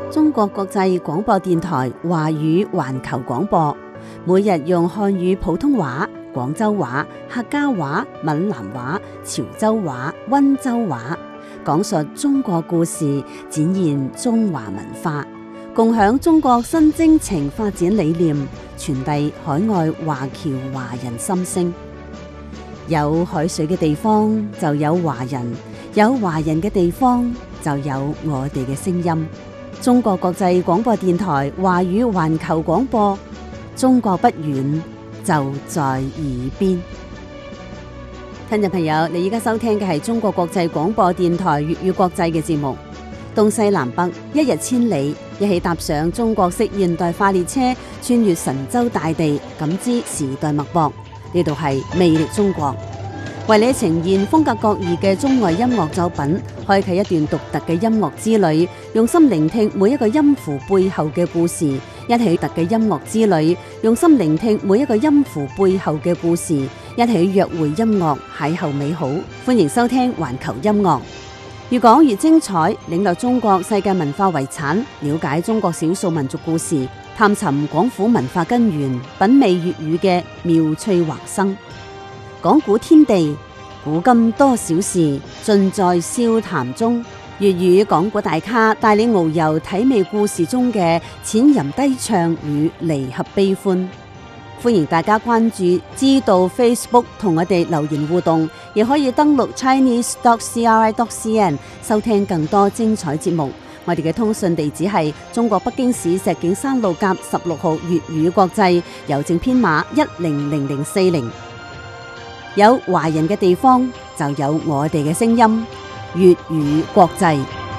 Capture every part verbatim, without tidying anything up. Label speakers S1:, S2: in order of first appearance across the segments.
S1: 中國國際廣播電台華語環球廣播，每日用漢語普通話、廣州話、客家話、閩南話、潮州話、溫州話，講述中國故事，展現中華文化，共享中國新征程發展理念，傳遞海外華僑華人心聲。有海水嘅地方就有華人，有華人嘅地方就有我哋嘅聲音。中國國際廣播電台華語環球廣播，中國不遠，就在耳邊。聽眾朋友，你依家收聽嘅係中國國際廣播電台粵語國際嘅節目。東西南北，一日千里，一起踏上中國式現代化列車，穿越神州大地，感知時代脈搏。呢度係魅力中國，為你呈現風格各異嘅中外音樂作品，開啟一段獨特嘅音樂之旅，用心聆聽每一個音符背後嘅故事。一起特嘅音樂之旅，用心聆聽每一個音符背後嘅故事，一起約會音樂，邂逅美好。歡迎收聽環球音樂，越講越精彩，領略中國世界文化遺產，了解中國少數民族故事，探尋廣府文化根源，品味粵語嘅妙趣橫生。講古天地，古今多少事，盡在笑談中。粵語講古大咖帶你遨遊體味故事中嘅淺吟低唱與離合悲歡。歡迎大家關注知道 Facebook 同我哋留言互動，亦可以登錄 chinese dot c r i dot c n 收聽更多精彩節目。我哋嘅通訊地址係中國北京市石景山路甲十六號粵語國際，郵政編碼一零零零四零。有華人嘅地方就有我哋嘅聲音，粵語國際。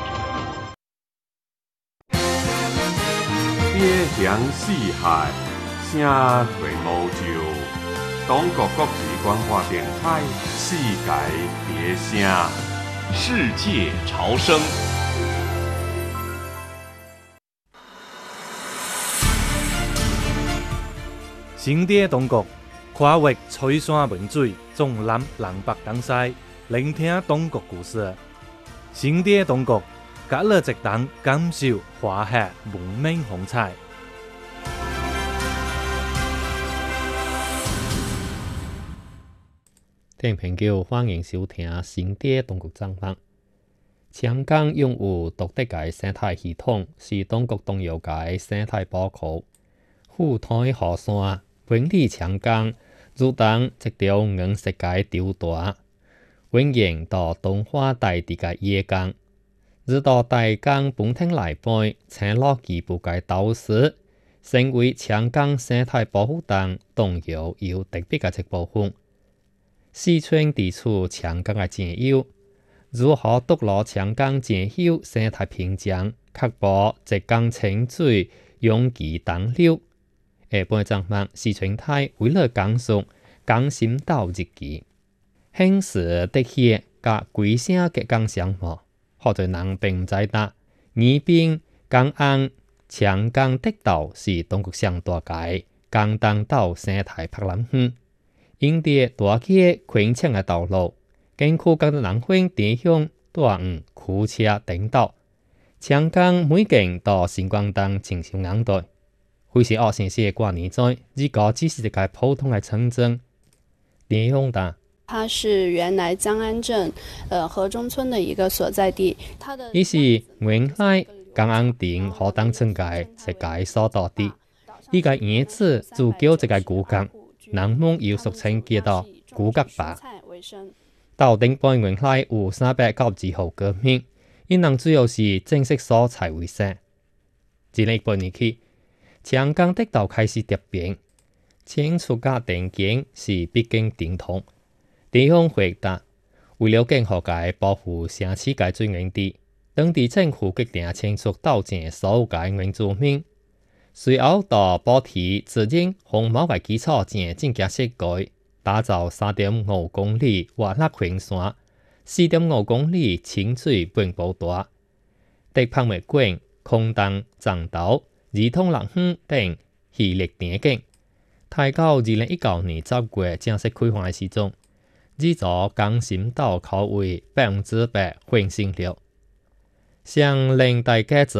S2: 邊鄉四海，聲隨無就。中國國際廣播電台，世界別聲，
S3: 世界潮聲。
S4: 新的中國，跨越翠山文水，縱覽南北東西，聆聽中國故事。新的中國，隔了直等感受華夏文明風采。
S5: 聽眾朋友，歡迎收聽新的中國節目。長江擁有獨特嘅生態系統，是中國重要嘅生態寶庫。富態河山永利長江，如同一條銀色嘅吊帶，蜿蜒到東華大地嘅野江。直到大江奔騰來背，產落幾部嘅島嶼，成為長江生態保護當重要又特別嘅一部分。四川地處長江嘅前腰，如何獨落長江前腰生態屏障，確保浙江清水永其當流。下半節目，四川台為了講述江心島日記，現時的血甲龜聲嘅江相貌，好多人並唔知道，宜賓江岸長江的島是中國上大嘅江東島生態博覽園。因啲大溪寬敞嘅道路，經過各個人分地向大五驅車頂道，長江每景到星光燈清秀眼對。會是二線線過年在，呢個只是一個普通嘅城鎮。地向大，
S6: 它是原來江安鎮，呃河中村的一個所在地。它的
S5: 於是原來江安鎮河當村嘅一個所在地，呢個園子就叫一個古閣。人們又俗稱叫做古閣吧。到頂半原來有三百九十號革命，因人主要是正式所在為生。自呢半年起，長江的島開始蝶變，清楚嘅電景是必經電通。地方回答，為了更好嘅保護城市嘅水源地，當地政府決定清楚糾正所有嘅原住民。隨後到補貼自然紅毛嘅基礎上進行設計，打造三點五公里活絡環線、四點五公里清水環步道、迪拍賣館、空洞漳島、兒童樂園等系列電景。太到二零一九年十月正式開放嘅時鐘，呢座江心島可謂百分之百完成了。向令大家